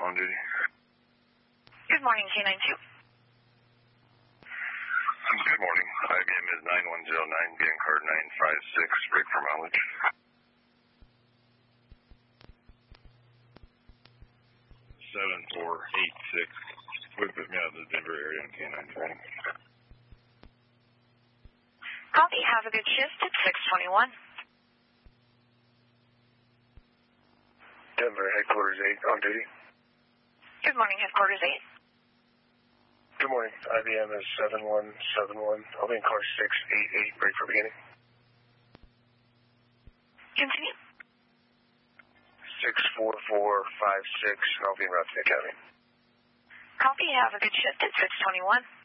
on duty. Good morning, K92. Good morning. IBM is 9109, being card 956, break for mileage. 7486. Would put me out of the Denver area on K920. Copy. Have a good shift at 621. Denver headquarters 8 on duty. Good morning, headquarters 8. Good morning. IBM is 7171. I'll be in car 688, break for beginning. Continue. 64456, and I'll be en route to the academy. Copy. Have a good shift at 621.